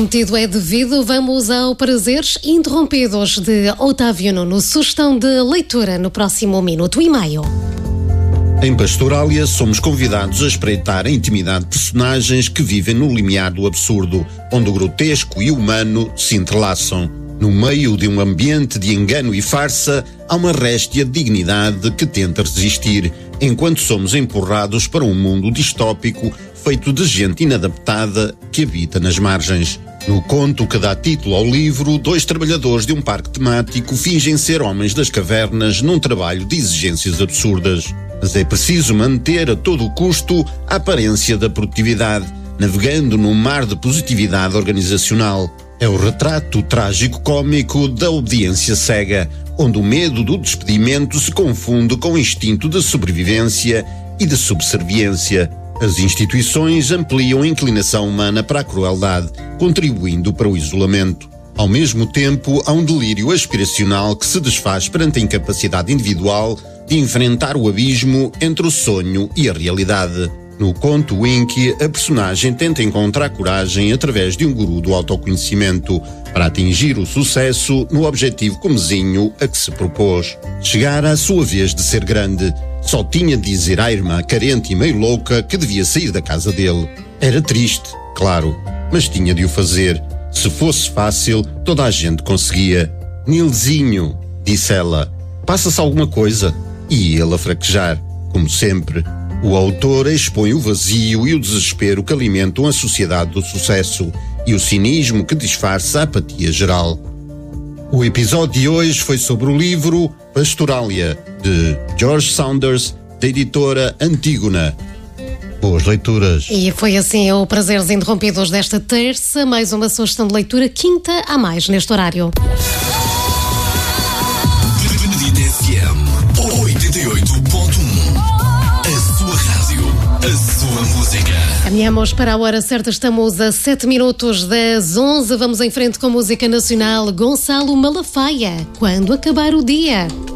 Prometido é devido, vamos ao Prazeres Interrompidos de Otávio Nuno. Sugestão de leitura no próximo minuto e meio. Em Pastorália, somos convidados a espreitar a intimidade de personagens que vivem no limiar do absurdo, onde o grotesco e o humano se entrelaçam. No meio de um ambiente de engano e farsa, há uma réstia de dignidade que tenta resistir, enquanto somos empurrados para um mundo distópico feito de gente inadaptada que habita nas margens. No conto que dá título ao livro, 2 trabalhadores de um parque temático fingem ser homens das cavernas num trabalho de exigências absurdas. Mas é preciso manter a todo o custo a aparência da produtividade, navegando num mar de positividade organizacional. É o retrato trágico-cômico da obediência cega, onde o medo do despedimento se confunde com o instinto de sobrevivência e de subserviência. As instituições ampliam a inclinação humana para a crueldade, contribuindo para o isolamento. Ao mesmo tempo, há um delírio aspiracional que se desfaz perante a incapacidade individual de enfrentar o abismo entre o sonho e a realidade. No conto Winky, a personagem tenta encontrar coragem através de um guru do autoconhecimento para atingir o sucesso no objetivo comezinho a que se propôs. Chegar à sua vez de ser grande, só tinha de dizer à irmã carente e meio louca que devia sair da casa dele. Era triste, claro, mas tinha de o fazer. Se fosse fácil, toda a gente conseguia. Nilzinho, disse ela, passa-se alguma coisa? E ele a fraquejar, como sempre. O autor expõe o vazio e o desespero que alimentam a sociedade do sucesso e o cinismo que disfarça a apatia geral. O episódio de hoje foi sobre o livro Pastorália, de George Saunders, da editora Antígona. Boas leituras. E foi assim o Prazeres Interrompidos desta terça, mais uma sugestão de leitura, quinta a mais neste horário. FM 88.1. A sua rádio, a sua música. Caminhamos para a hora certa, estamos a 7 minutos das 11. Vamos em frente com música nacional. Gonçalo Malafaia, Quando Acabar o Dia.